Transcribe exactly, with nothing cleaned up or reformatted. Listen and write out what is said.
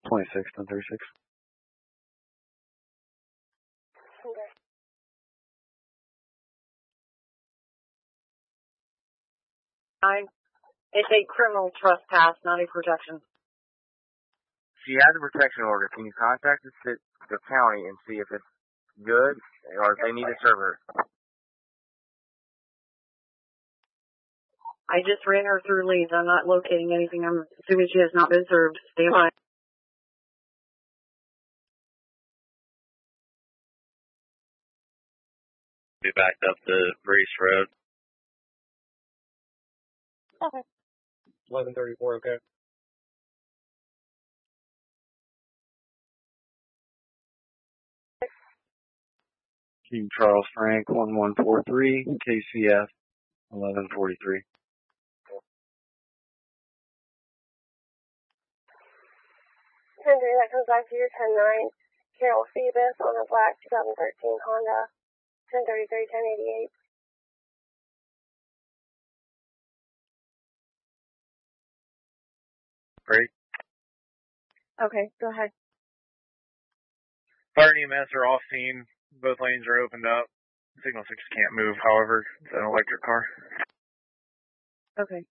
twenty-six, ten thirty-six. Okay. Nine. It's a criminal trespass, not a protection. She has a protection order. Can you contact the, the county and see if it's good or if they need to serve her? I just ran her through leads. I'm not locating anything. I'm assuming she has not been served. Stand by. Be backed up to Reese Road. Okay. eleven thirty-four, okay. King Charles Frank, one one four three, K C F, eleven forty-three. ten three, that comes back to your ten nine. Carol Phoebus on a black two thousand thirteen Honda. ten thirty-three, ten eighty-eight. Great. Okay, go ahead. Fire and E M S are off scene. Both lanes are opened up. Signal six can't move, however, it's an electric car. Okay.